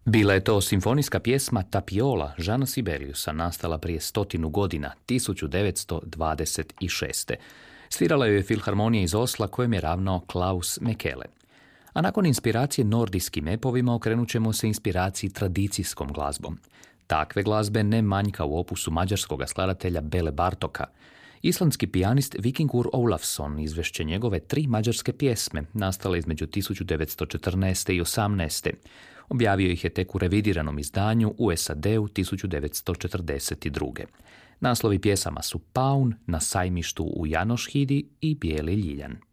Bila je to simfonijska pjesma Tapiola Jeana Sibeliusa, nastala prije 100 godina, 1926. Svirala joj je Filharmonija iz Osla kojem je ravnao Klaus Mekele. A nakon inspiracije nordijskim epovima okrenut ćemo se inspiraciji tradicijskom glazbom. Takve glazbe ne manjka u opusu mađarskog skladatelja Bele Bartoka. Islandski pijanist Vikingur Olafsson izvešće njegove 3 mađarske pjesme, nastale između 1914. i 18. Objavio ih je tek u revidiranom izdanju u SAD-u 1942. Naslovi pjesama su Paun, Na sajmištu u Janošhidi i Bijeli ljiljan.